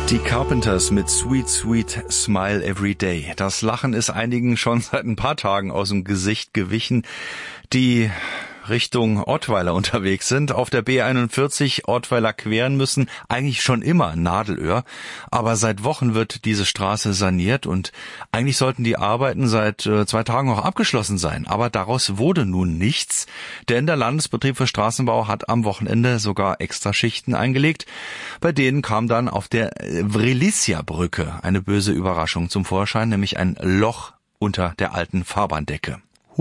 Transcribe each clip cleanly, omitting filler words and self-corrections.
Die Carpenters mit Sweet, Sweet Smile Every Day. Das Lachen ist einigen schon seit ein paar Tagen aus dem Gesicht gewichen, die Richtung Ottweiler unterwegs sind, auf der B41 Ottweiler queren müssen, eigentlich schon immer Nadelöhr, aber seit Wochen wird diese Straße saniert und eigentlich sollten die Arbeiten seit 2 Tagen auch abgeschlossen sein, aber daraus wurde nun nichts, denn der Landesbetrieb für Straßenbau hat am Wochenende sogar Extraschichten eingelegt, bei denen kam dann auf der Vrilicia-Brücke eine böse Überraschung zum Vorschein, nämlich ein Loch unter der alten Fahrbahndecke.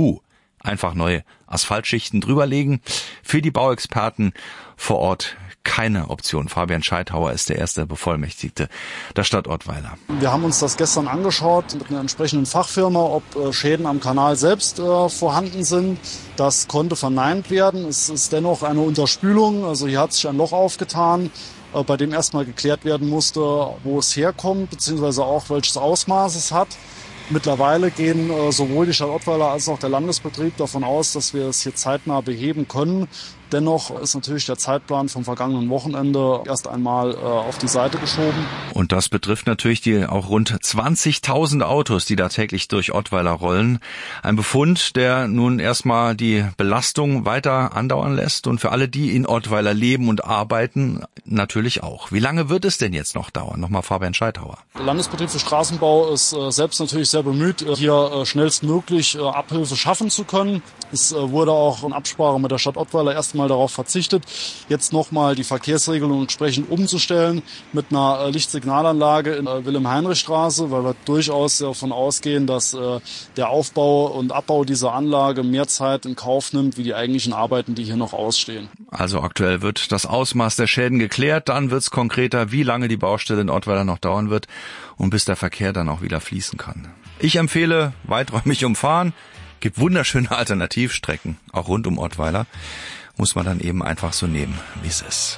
Einfach neue Asphaltschichten drüberlegen. Für die Bauexperten vor Ort keine Option. Fabian Scheithauer ist der erste Bevollmächtigte der Stadt Ottweiler. Wir haben uns das gestern angeschaut mit einer entsprechenden Fachfirma, ob Schäden am Kanal selbst vorhanden sind. Das konnte verneint werden. Es ist dennoch eine Unterspülung. Also hier hat sich ein Loch aufgetan, bei dem erstmal geklärt werden musste, wo es herkommt, beziehungsweise auch welches Ausmaß es hat. Mittlerweile gehen sowohl die Stadt Ottweiler als auch der Landesbetrieb davon aus, dass wir es hier zeitnah beheben können. Dennoch ist natürlich der Zeitplan vom vergangenen Wochenende erst einmal auf die Seite geschoben. Und das betrifft natürlich die auch rund 20.000 Autos, die da täglich durch Ottweiler rollen. Ein Befund, der nun erstmal die Belastung weiter andauern lässt und für alle, die in Ottweiler leben und arbeiten, natürlich auch. Wie lange wird es denn jetzt noch dauern? Nochmal Fabian Scheithauer. Der Landesbetrieb für Straßenbau ist selbst natürlich sehr bemüht, hier schnellstmöglich Abhilfe schaffen zu können. Es wurde auch in Absprache mit der Stadt Ottweiler erstmal darauf verzichtet, jetzt nochmal die Verkehrsregelung entsprechend umzustellen mit einer Lichtsignalanlage in Wilhelm-Heinrich-Straße, weil wir durchaus davon ausgehen, dass der Aufbau und Abbau dieser Anlage mehr Zeit in Kauf nimmt, wie die eigentlichen Arbeiten, die hier noch ausstehen. Also aktuell wird das Ausmaß der Schäden geklärt, dann wird es konkreter, wie lange die Baustelle in Ottweiler noch dauern wird und bis der Verkehr dann auch wieder fließen kann. Ich empfehle weiträumig umfahren. Gibt wunderschöne Alternativstrecken, auch rund um Ottweiler. Muss man dann eben einfach so nehmen, wie es ist.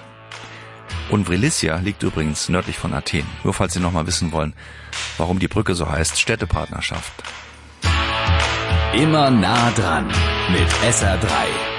Und Vrilicia liegt übrigens nördlich von Athen. Nur falls Sie noch mal wissen wollen, warum die Brücke so heißt, Städtepartnerschaft. Immer nah dran mit SR3.